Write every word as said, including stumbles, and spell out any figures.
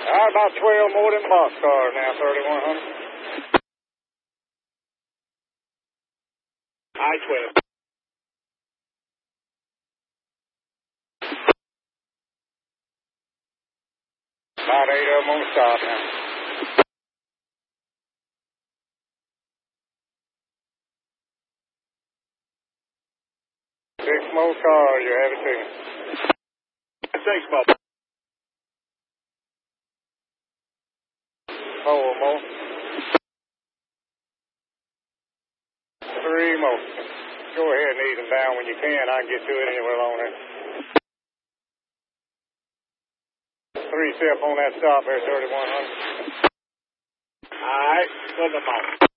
right, about twelve more than boxcars now, thirty-one hundred. I twelve. About eight of them on stop now. Six more cars, you have it too. Six more. Four more. Three more. Go ahead and ease them down when you can. I can get to it anywhere along there. Three step on that stop there, thirty-one hundred. All right, put them on.